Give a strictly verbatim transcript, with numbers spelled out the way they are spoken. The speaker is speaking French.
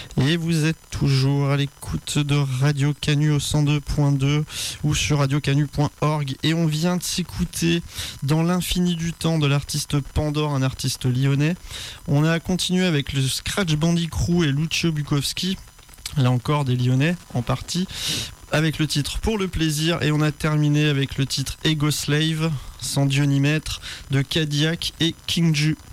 Et vous êtes toujours à l'écoute de Radio Canu au cent deux point deux ou sur radio canu point org. Et on vient de s'écouter Dans l'infini du temps de l'artiste Pandore, un artiste lyonnais. On a continué avec le Scratch Bandy Crew et Lucio Bukowski. Là encore des Lyonnais en partie, avec le titre Pour le plaisir, et on a terminé avec le titre Ego Slave, sans Dieu ni maître, de Cadillac et King Ju.